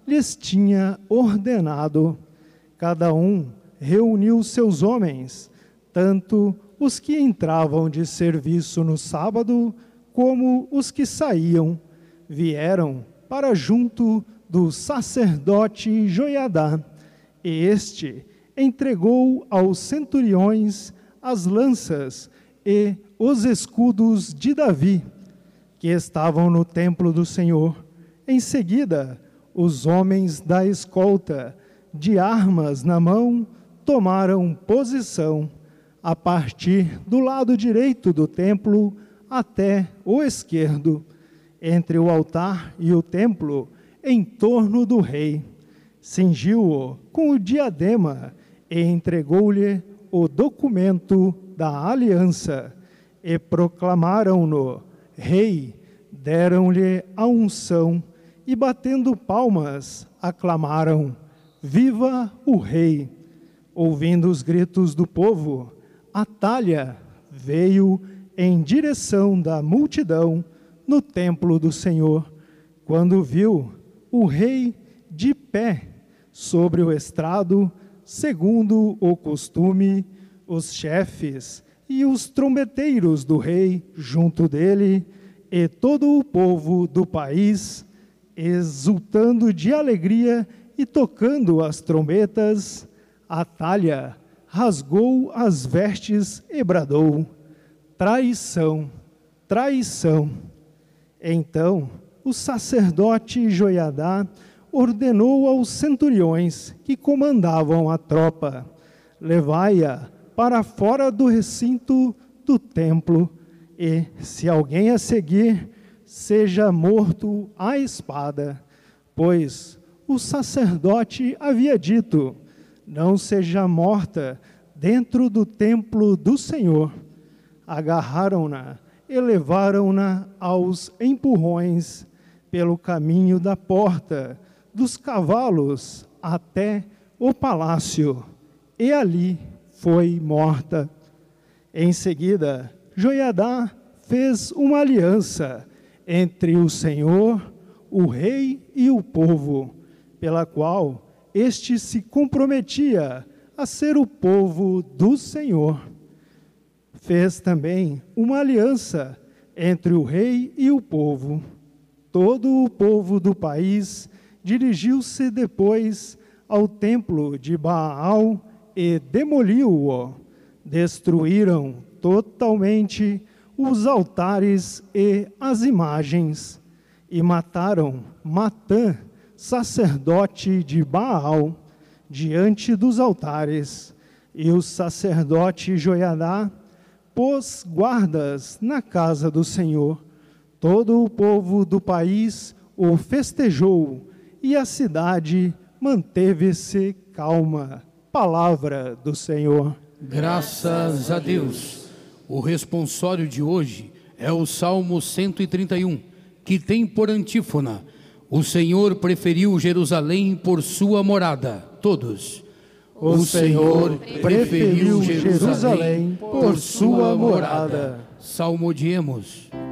lhes tinha ordenado. Cada um reuniu seus homens, tanto os que entravam de serviço no sábado, como os que saíam, vieram para junto do sacerdote Joiadá, e este entregou aos centuriões as lanças e os escudos de Davi, que estavam no templo do Senhor. Em seguida, os homens da escolta, de armas na mão, tomaram posição, a partir do lado direito do templo até o esquerdo, entre o altar e o templo, em torno do rei. Cingiu-o com o diadema e entregou-lhe o documento da aliança, e proclamaram-no rei, deram-lhe a unção e, batendo palmas, aclamaram: Viva o rei! Ouvindo os gritos do povo, Atalha veio em direção da multidão no templo do Senhor. Quando viu o rei de pé sobre o estrado, segundo o costume, os chefes e os trombeteiros do rei junto dele, e todo o povo do país, exultando de alegria e tocando as trombetas, Atalha rasgou as vestes e bradou: traição, traição. Então o sacerdote Joiadá ordenou aos centuriões que comandavam a tropa: levai-a para fora do recinto do templo, e, se alguém a seguir, seja morto à espada. Pois o sacerdote havia dito: não seja morta dentro do templo do Senhor. Agarraram-na e levaram-na aos empurrões pelo caminho da porta dos cavalos até o palácio, e ali foi morta. Em seguida, Joiadá fez uma aliança entre o Senhor, o rei e o povo, pela qual este se comprometia a ser o povo do Senhor. Fez também uma aliança entre o rei e o povo. Todo o povo do país dirigiu-se depois ao templo de Baal e demoliu-o. Destruíram totalmente os altares e as imagens, e mataram Matã, sacerdote de Baal, diante dos altares. E o sacerdote Joiadá pôs guardas na casa do Senhor. Todo o povo do país o festejou, e a cidade manteve-se calma. Palavra do Senhor. Graças a Deus. O responsório de hoje é o Salmo 131, que tem por antífona: o Senhor preferiu Jerusalém por sua morada. Todos. O Senhor preferiu Jerusalém por sua morada. Salmodiemos.